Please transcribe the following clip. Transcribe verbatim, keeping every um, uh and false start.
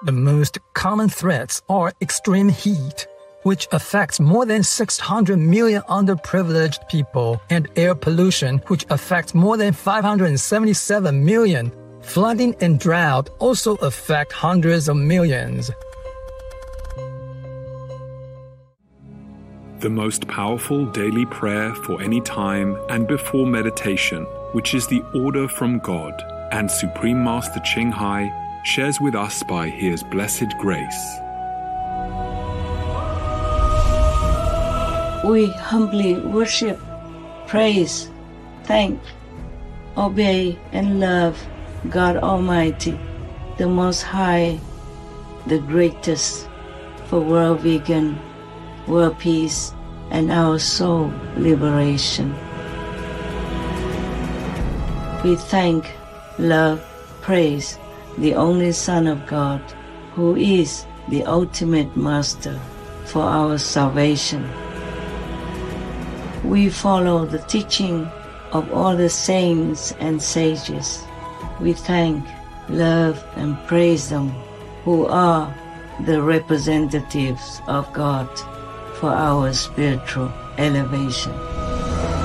The most common threats are extreme heat, which affects more than six hundred million underprivileged people, and air pollution, which affects more than five hundred seventy-seven million. Flooding and drought also affect hundreds of millions. The most powerful daily prayer for any time and before meditation, which is the order from God, and Supreme Master Ching Hai shares with us by His blessed grace. We humbly worship, praise, thank, obey, and love God Almighty, the Most High, the greatest, for world vegan, world peace, and our soul liberation. We thank, love, praise the only Son of God, who is the ultimate Master for our salvation. We follow the teaching of all the saints and sages. We thank, love, and praise them, who are the representatives of God for our spiritual elevation.